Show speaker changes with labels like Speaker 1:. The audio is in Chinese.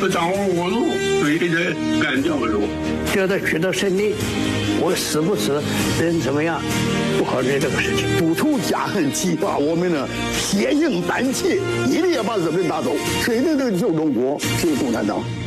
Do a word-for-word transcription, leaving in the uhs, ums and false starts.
Speaker 1: 不掌握我路，对人干掉路。
Speaker 2: 觉得取得胜利，我死不死，人怎么样，不考虑这个事情。
Speaker 3: 补充家恨，激发我们的铁硬胆气，一定要把日本人打走。谁的这个救中国，只有共产党。